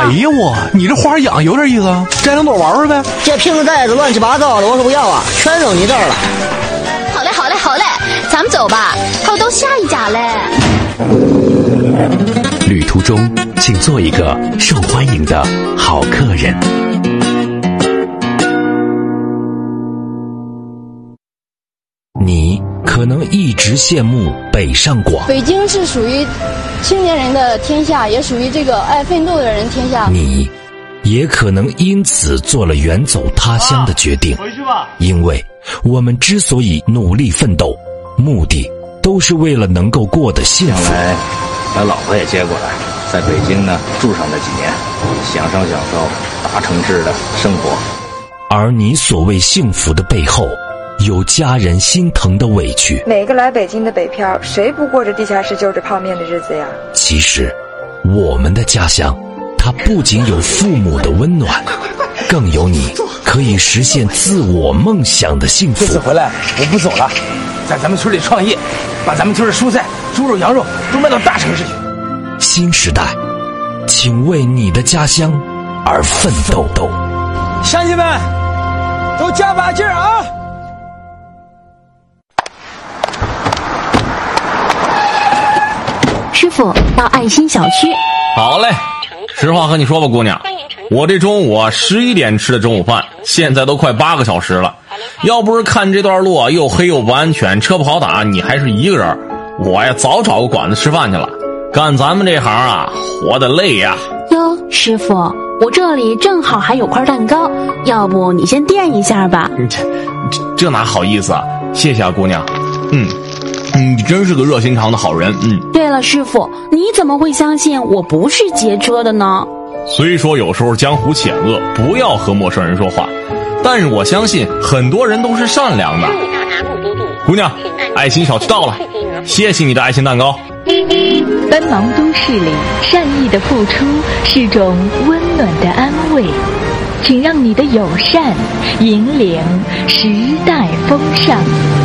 哎呀我，你这花养有点意思啊，摘两朵玩玩呗。 这瓶子袋子乱七八糟的，我可不要啊，全扔你这儿了。 好嘞，咱们走吧，还有到下一家嘞。 旅途中，请做一个受欢迎的好客人。你可能一直羡慕北上广， 北京是属于青年人的天下，也属于这个爱奋斗的人天下。 你也可能因此做了远走他乡的决定。 回去吧。 因为我们之所以努力奋斗，目的都是为了能够过得幸福。 将来把老婆也接过来，在北京呢住上那几年，享受大城市的生活。 而你所谓幸福的背后，有家人心疼的委屈。 每个来北京的北漂，谁不过着地下室就着泡面的日子呀？ 其实我们的家乡，它不仅有父母的温暖，更有你可以实现自我梦想的幸福。 这次回来我不走了，在咱们村里创业，把咱们村的蔬菜、猪肉、羊肉都卖到大城市去。 新时代，请为你的家乡而奋斗。 乡亲们，都加把劲儿啊！ 师傅，到爱心小区。 好嘞，实话和你说吧，姑娘，我这中午11点吃的中午饭，现在都快8个小时了。要不是看这段路又黑又不安全，车不好打，你还是一个人，我呀早找个馆子吃饭去了。干咱们这行啊，活得累呀。 哟，师傅，我这里正好还有块蛋糕，要不你先垫一下吧。 这哪好意思啊，谢谢啊，姑娘。你真是个热心肠的好人。 对了，师傅，你怎么会相信我不是劫车的呢？ 虽说有时候江湖险恶，不要和陌生人说话，但是我相信很多人都是善良的。姑娘，爱心小区到了，谢谢你的爱心蛋糕。 奔忙都市里，善意的付出是种温暖的安慰，请让你的友善引领时代风尚。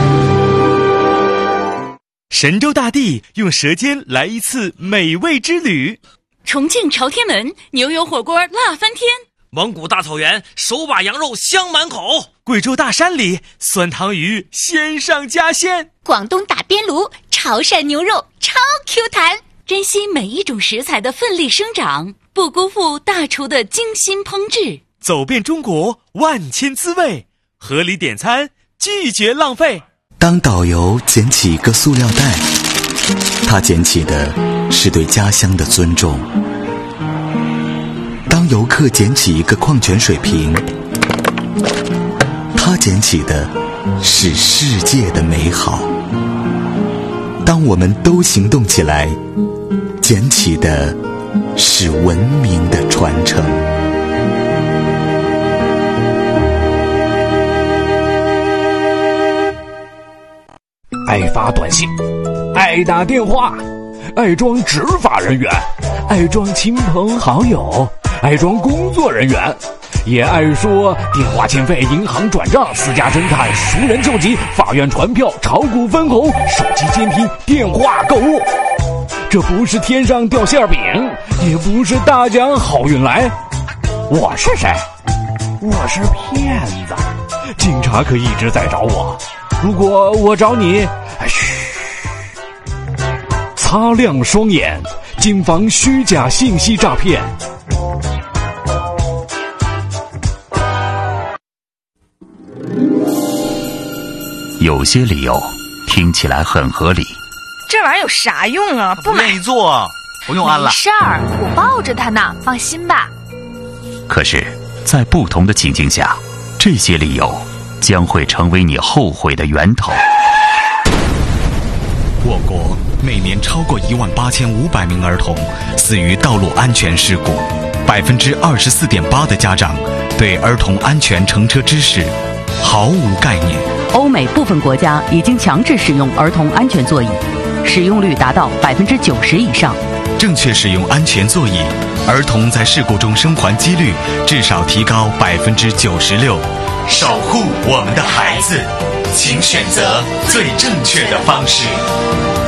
神州大地用舌尖来一次美味之旅， 重庆朝天门牛油火锅辣翻天， 蒙古大草原手把羊肉香满口，贵州大山里酸汤鱼鲜上加鲜， 广东打边炉潮汕牛肉超 Q 弹。珍惜每一种食材的奋力生长，不辜负大厨的精心烹制。 走遍中国万千滋味，合理点餐，拒绝浪费。 当导游捡起一个塑料袋，他捡起的是对家乡的尊重；当游客捡起一个矿泉水瓶，他捡起的是世界的美好。当我们都行动起来，捡起的是文明的传承。 爱发短信，爱打电话，爱装执法人员，爱装亲朋好友，爱装工作人员，也爱说电话欠费、银行转账、私家侦探、熟人救急、法院传票、炒股分红、手机监听、电话购物。这不是天上掉馅饼，也不是大奖好运来。我是谁？我是骗子。警察可一直在找我，如果我找你，嘘，擦亮双眼，谨防虚假信息诈骗。 有些理由听起来很合理， 这玩意儿有啥用啊？不买。 愿意做，不用安了。 没事儿，我抱着它呢，放心吧。 可是，在不同的情境下，这些理由将会成为你后悔的源头。 我国每年超过18500名儿童死于道路安全事故，24.8%的家长对儿童安全乘车知识毫无概念。 欧美部分国家已经强制使用儿童安全座椅，使用率达到90%以上。 正确使用安全座椅，儿童在事故中生还几率至少提高96%。守护我们的孩子，请选择最正确的方式。